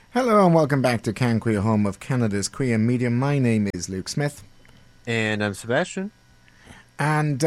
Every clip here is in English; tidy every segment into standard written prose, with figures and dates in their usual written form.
Hello and welcome back to Can Queer, home of Canada's queer media. My name is Luke Smith, And I'm Sebastian. and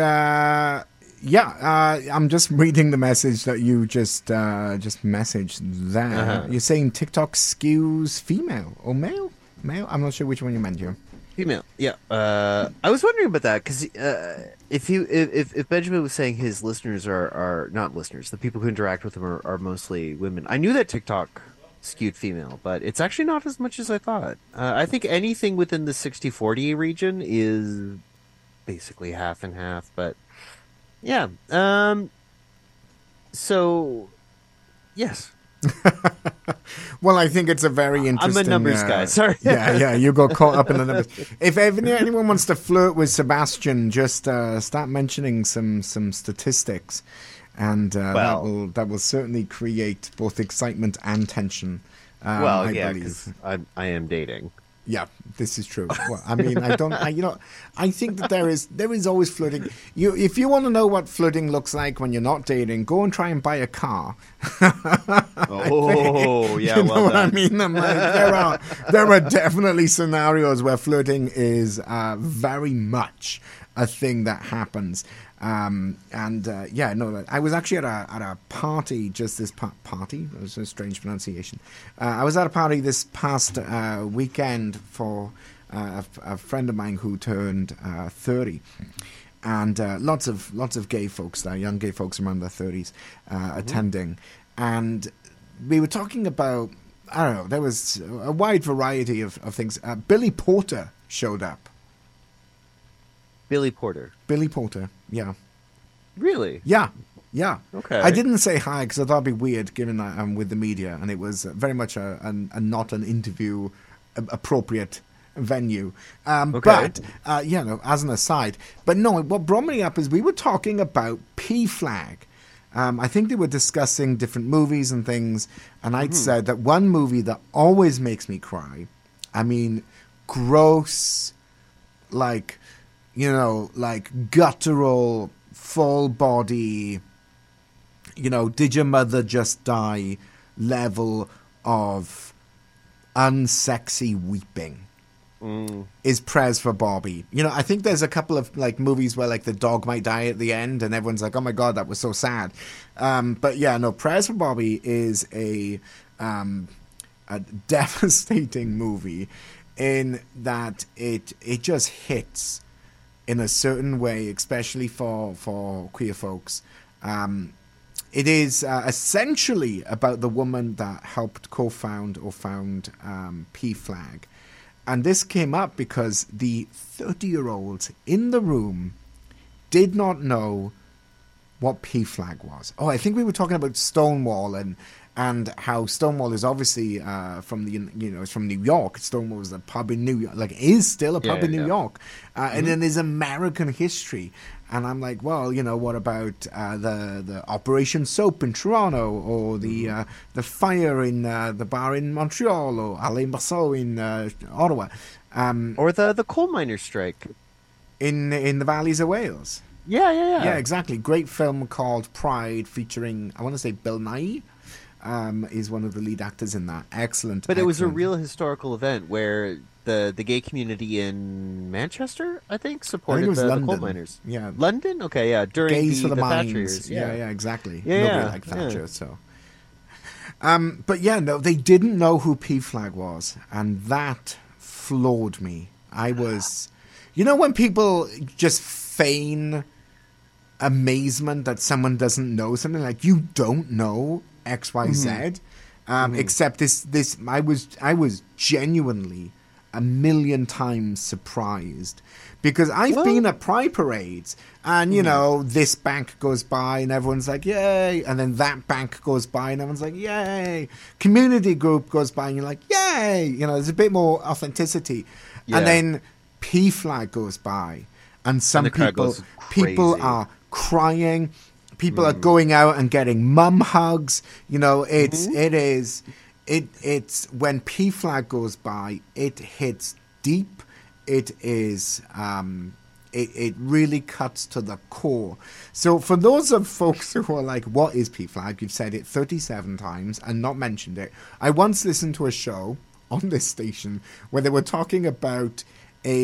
I'm just reading the message that you just messaged there. Uh-huh. You're saying TikTok skews female or male? Male? I'm not sure which one you meant here. Female. Yeah. I was wondering about that because if Benjamin was saying his listeners are not listeners, the people who interact with him are mostly women. I knew that TikTok skewed female, but it's actually not as much as I thought. I think anything within the 60-40 region is basically half and half, but yeah. So yes. Well, I think it's a very I'm a interesting. numbers guy. Sorry. Yeah, you got caught up in the numbers. If anyone wants to flirt with Sebastian, just start mentioning some statistics, and Well, that will certainly create both excitement and tension. I yeah, believe. because I am dating. Yeah, this is true. Well, I mean, I think that there is always flirting. If you want to know what flirting looks like when you're not dating, go and try and buy a car. Oh, yeah, You know well what I done. mean? I'm like, there are definitely scenarios where flirting is very much a thing that happens. I was actually at a party just this party. It was a strange pronunciation. I was at a party this past weekend for a friend of mine who turned 30, and lots of gay folks there, young gay folks around their 30s, attending, and we were talking about. I don't know. There was a wide variety of things. Billy Porter showed up. Billy Porter. Billy Porter, yeah. Really? Yeah, yeah. Okay. I didn't say hi because I thought it'd be weird given that I'm with the media, and it was very much a not an interview appropriate venue. Okay. But, no, as an aside. But no, what brought me up is we were talking about P-Flag. I think they were discussing different movies and things, and I'd said that one movie that always makes me cry, I mean, gross, like, like guttural, full body, did your mother just die level of unsexy weeping is Prayers for Bobby. I think there's a couple of like movies where like the dog might die at the end and everyone's like, oh my God, that was so sad. But yeah, no, Prayers for Bobby is a devastating movie in that it just hits in a certain way, especially for queer folks. It is essentially about the woman that helped co-found or found P-Flag. And this came up because the 30-year-olds in the room did not know what P-Flag was. Oh, I think we were talking about Stonewall and how Stonewall is obviously from it's from New York. Stonewall was a pub in New York, like is still a pub in New York, and then there's American history. And I'm like, well, what about the Operation Soap in Toronto, or the fire in the bar in Montreal, or Alain Berceau in Ottawa, Or the coal miner strike. in the valleys of Wales. Yeah. Yeah, exactly. Great film called Pride, featuring, I want to say, Bill Nye. Is one of the lead actors in that. Excellent. But it was a excellent. real historical event where the gay community in Manchester, I think, I think supported it was the London. coal miners. Yeah. London? Okay, yeah. During Gays for the Thatcher Mines. years. Yeah, exactly. Yeah, Nobody yeah, liked Thatcher, yeah. so. But yeah, no, they didn't know who P-Flag was, and that floored me. I was, when people just feign amazement that someone doesn't know something, like you don't know X, Y, Z. Except this, I was genuinely a million times surprised because I've Well, been at Pride parades and this bank goes by and everyone's like yay, and then that bank goes by and everyone's like yay, community group goes by and you're like yay, there's a bit more authenticity, and yeah. then P-Flag goes by and some And the crowd people goes people crazy. are crying. People are going out and getting mum hugs. It's when P-Flag goes by, it hits deep. It is it really cuts to the core. So for those of folks who are like, what is PFLAG? You've said it 37 times and not mentioned it. I once listened to a show on this station where they were talking about a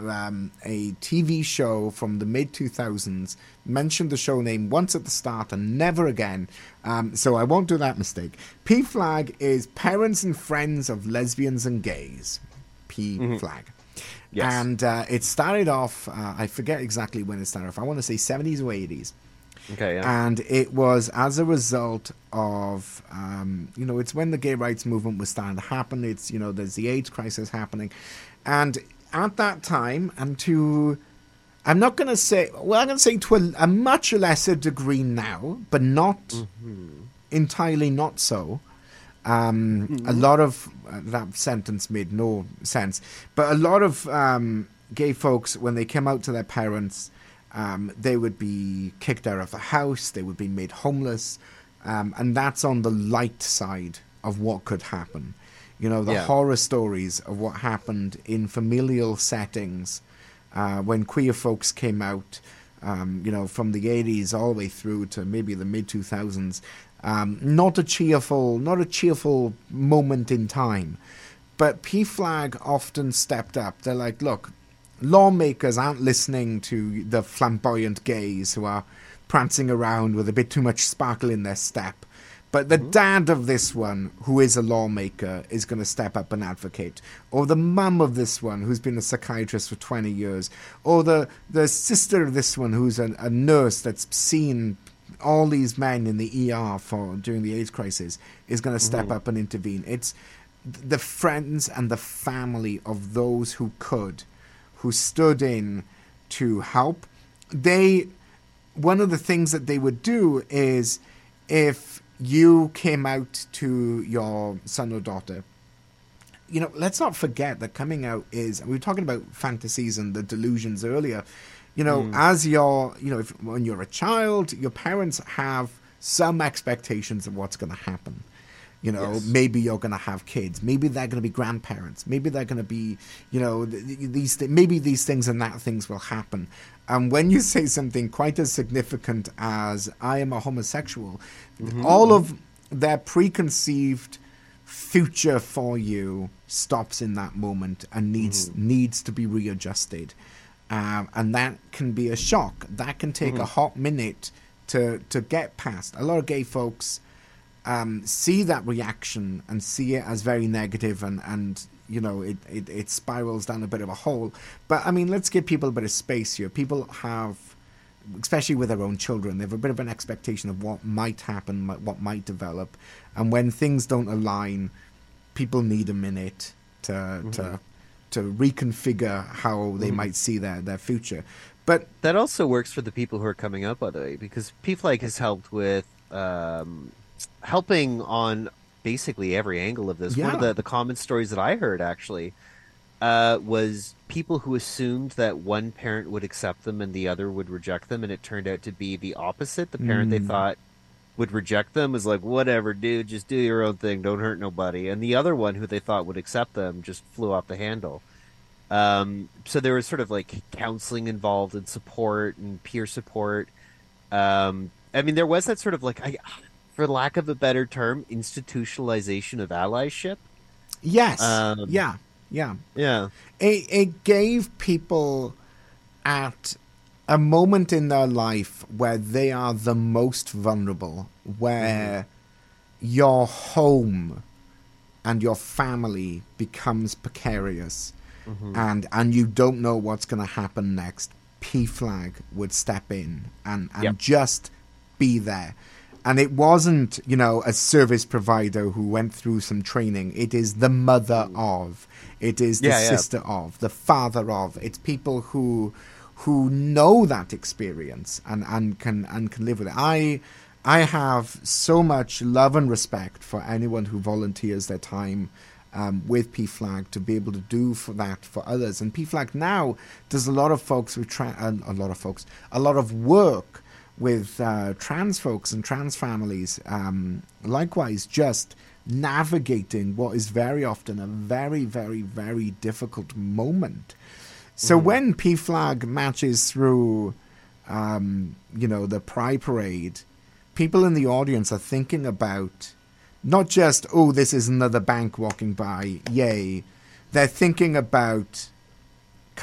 TV show from the mid-2000s, mentioned the show name once at the start and never again, so I won't do that mistake. PFLAG is Parents and Friends of Lesbians and Gays. PFLAG. Yes. And it started off, I forget exactly when it started off, I want to say 70s or 80s. Okay, yeah. And it was as a result of, it's when the gay rights movement was starting to happen. It's, there's the AIDS crisis happening. And at that time, and I'm going to say to a much lesser degree now, but not entirely not so. A lot of, that sentence made no sense, but a lot of gay folks, when they came out to their parents, they would be kicked out of the house, they would be made homeless, and that's on the light side of what could happen. Horror stories of what happened in familial settings when queer folks came out, from the 80s all the way through to maybe the mid-2000s. Not a cheerful moment in time. But PFLAG often stepped up. They're like, look, lawmakers aren't listening to the flamboyant gays who are prancing around with a bit too much sparkle in their step. But the dad of this one, who is a lawmaker, is going to step up and advocate. Or the mum of this one, who's been a psychiatrist for 20 years. Or the sister of this one, who's a nurse that's seen all these men in the ER during the AIDS crisis, is going to step up and intervene. It's the friends and the family of those who stood in to help. One of the things that they would do is, if you came out to your son or daughter, let's not forget that coming out is, we were talking about fantasies and the delusions earlier, as when you're a child, your parents have some expectations of what's going to happen. Yes. Maybe you're going to have kids. Maybe they're going to be grandparents. Maybe they're going to be, maybe these things and that things will happen. And when you say something quite as significant as I am a homosexual, all of their preconceived future for you stops in that moment and needs to be readjusted. And that can be a shock. That can take a hot minute to get past. A lot of gay folks see that reaction and see it as very negative, and it spirals down a bit of a hole. But I mean, let's give people a bit of space here. People have, especially with their own children, they have a bit of an expectation of what might happen, what might develop, and when things don't align, people need a minute to reconfigure how they might see their future. But that also works for the people who are coming up, by the way, because PFLAG has helped with helping on basically every angle of this. Yeah. One of the common stories that I heard actually was people who assumed that one parent would accept them and the other would reject them, and it turned out to be the opposite. The parent they thought would reject them was like, whatever, dude, just do your own thing, don't hurt nobody. And the other one who they thought would accept them just flew off the handle. So there was sort of like counseling involved and support and peer support. I mean, there was that sort of like, for lack of a better term, institutionalization of allyship. Yes. Yeah. It gave people at a moment in their life where they are the most vulnerable, where your home and your family becomes precarious, and you don't know what's going to happen next. PFLAG would step in and just be there. And it wasn't, a service provider who went through some training. It is the mother of, it is the sister of, the father of. It's people who know that experience and can live with it. I have so much love and respect for anyone who volunteers their time with PFLAG to be able to do that for others. And PFLAG now does a lot of work with trans folks and trans families, likewise just navigating what is very often a very, very, very difficult moment. So when P Flag marches through, the Pride Parade, people in the audience are thinking about not just, oh, this is another bank walking by, yay. They're thinking about